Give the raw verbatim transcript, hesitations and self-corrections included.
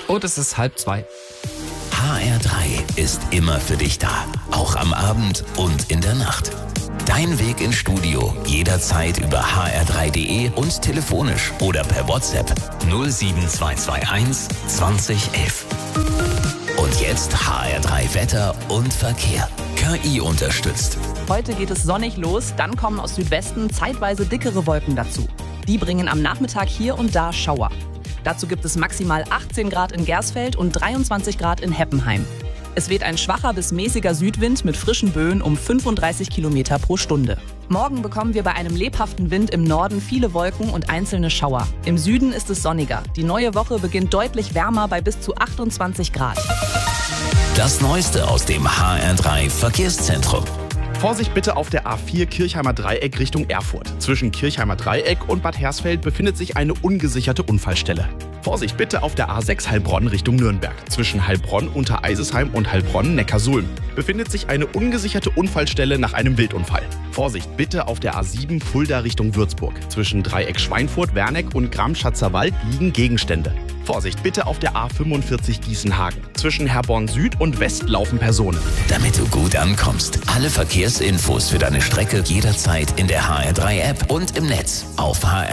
Und es ist halb zwei. H R drei ist immer für dich da, auch am Abend und in der Nacht. Dein Weg ins Studio jederzeit über h r drei punkt d e und telefonisch oder per WhatsApp null sieben zwei zwei eins zwanzig elf. Und jetzt H R drei Wetter und Verkehr. K I unterstützt. Heute geht es sonnig los, dann kommen aus Südwesten zeitweise dickere Wolken dazu. Die bringen am Nachmittag hier und da Schauer. Dazu gibt es maximal achtzehn Grad in Gersfeld und dreiundzwanzig Grad in Heppenheim. Es weht ein schwacher bis mäßiger Südwind mit frischen Böen um fünfunddreißig Kilometer pro Stunde. Morgen bekommen wir bei einem lebhaften Wind im Norden viele Wolken und einzelne Schauer. Im Süden ist es sonniger. Die neue Woche beginnt deutlich wärmer bei bis zu achtundzwanzig Grad. Das Neueste aus dem H R drei Verkehrszentrum. Vorsicht bitte auf der A vier Kirchheimer Dreieck Richtung Erfurt. Zwischen Kirchheimer Dreieck und Bad Hersfeld befindet sich eine ungesicherte Unfallstelle. Vorsicht bitte auf der A sechs Heilbronn Richtung Nürnberg. Zwischen Heilbronn unter Eisesheim und Heilbronn Neckarsulm befindet sich eine ungesicherte Unfallstelle nach einem Wildunfall. Vorsicht bitte auf der A sieben Fulda Richtung Würzburg. Zwischen Dreieck Schweinfurt, Werneck und Gram-Schatzer Wald liegen Gegenstände. Vorsicht bitte auf der A fünfundvierzig Gießenhagen. Zwischen Herborn Süd und West laufen Personen. Damit du gut ankommst, alle Verkehrsinfos für deine Strecke jederzeit in der H R drei App und im Netz auf H R